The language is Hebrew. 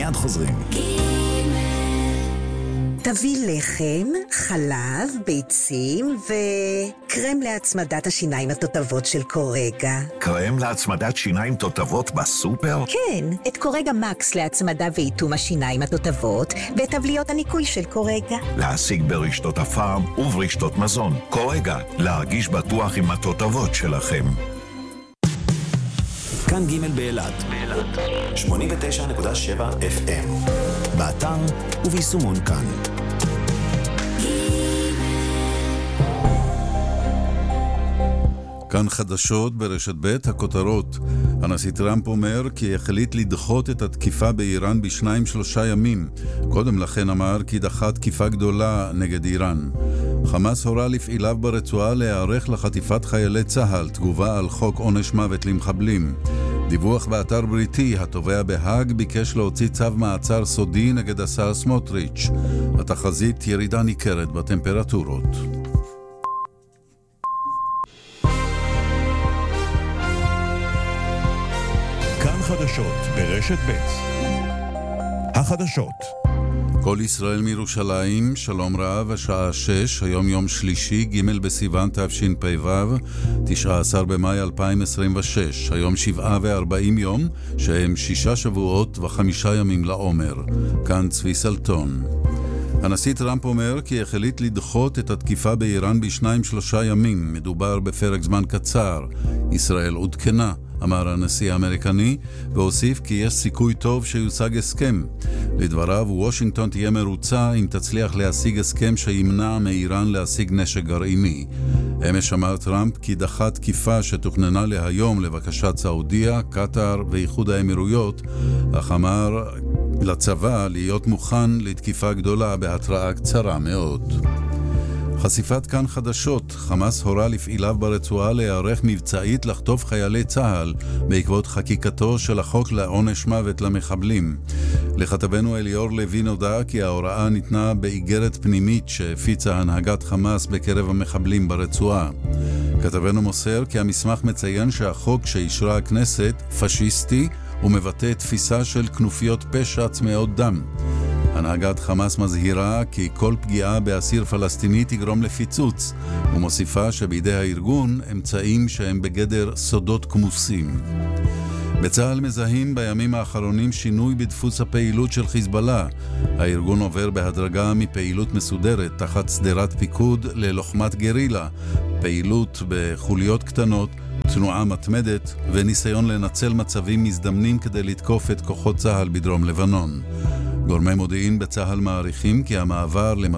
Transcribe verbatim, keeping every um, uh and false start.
מיד חוזרים. תביא לחם, חלב, ביצים וקרם להצמדת השיניים התותבות של קורגה. קרם להצמדת שיניים תותבות בסופר? כן, את קורגה מקס להצמדה ואיתום השיניים התותבות ואת תבליות הניקוי של קורגה. להשיג ברשתות הפארם וברשתות מזון. קורגה, להרגיש בטוח עם התותבות שלכם. כאן ג' באלעד, שמונים ותשע נקודה שבע אף אם, באתר וביישומון כאן. כאן חדשות ברשת ב' הכותרות. הנשיא טראמפ אומר כי החליט לדחות את התקיפה באיראן בשניים שלושה ימים. קודם לכן אמר כי דחה תקיפה גדולה נגד איראן. חמאס הורה לפעיליו ברצועה להיערך לחטיפת חיילי צה"ל, תגובה על חוק עונש מוות למחבלים. דיווח באתר בריטי, התובע בהאג ביקש להוציא צו מעצר סודי נגד השר סמוטריץ'. התחזית ירידה ניכרת בטמפרטורות. כאן חדשות ברשת ב' החדשות. כל ישראל מירושלים, שלום רב, השעה שש, היום יום שלישי, ג' בסיוון תשפ"ו, תשעה עשר במאי אלפיים עשרים ושש, היום שבעה וארבעים יום, שהם שישה שבועות וחמישה ימים לעומר. כאן צבי סלטון. הנשיא טראמפ אומר כי החליט לדחות את התקיפה באיראן בשניים שלושה ימים. מדובר בפרק זמן קצר. ישראל עודכנה, אמר הנשיא האמריקני, והוסיף כי יש סיכוי טוב שיושג הסכם. לדבריו, וושינגטון תהיה מרוצה אם תצליח להשיג הסכם שימנע מאיראן להשיג נשק גרעיני. אמש אמר טראמפ כי דחה תקיפה שתוכננה להיום לבקשת סעודיה, קטר ואיחוד האמירויות, אך אמר לצבא להיות מוכן לתקיפה גדולה בהתראה קצרה מאוד. חשיפת כאן חדשות, חמאס הורה לפעיליו ברצועה להיערך מבצעית לחטוף חיילי צה"ל בעקבות חקיקתו של החוק לעונש מוות למחבלים. לכתבנו אליאור לוי נודע כי ההוראה ניתנה באיגרת פנימית שהפיצה הנהגת חמאס בקרב המחבלים ברצועה. כתבנו מוסר כי המסמך מציין שהחוק שאישרה הכנסת פשיסטי ומבטא תפיסה של כנופיות פשע צמאות דם. הנהגת חמאס מזהירה כי כל פגיעה באסיר פלסטיני תגרום לפיצוץ, ומוסיפה שבידי הארגון אמצעים שהם בגדר סודות כמוסים. בצה"ל מזהים בימים האחרונים שינוי בדפוס הפעילות של חיזבאללה. הארגון עובר בהדרגה מפעילות מסודרת תחת סדרת פיקוד ללוחמת גרילה, פעילות בחוליות קטנות, תנועה מתמדת וניסיון לנצל מצבים מזדמנים כדי לתקוף את כוחות צה"ל בדרום לבנון. גורמי מודיעין בצה"ל מעריכים כי המעבר